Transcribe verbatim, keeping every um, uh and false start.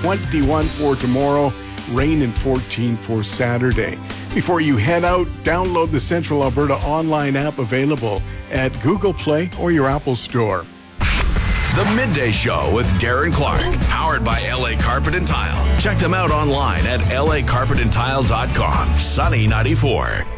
twenty-one for tomorrow, rain and fourteen for Saturday. Before you head out, download the Central Alberta online app available at Google Play or your Apple Store. The Midday Show with Darren Clark, powered by L A Carpet and Tile. Check them out online at L A carpet and tile dot com. Sunny ninety-four.